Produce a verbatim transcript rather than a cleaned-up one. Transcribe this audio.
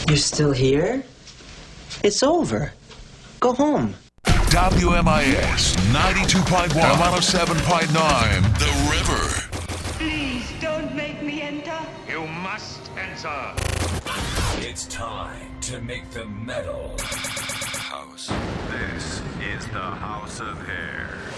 You're still here? It's over. Go home. W M I S ninety-two point one and one oh seven point nine, The River. Please don't make me enter. You must enter. It's time to make the metal house. This is the House of Hair.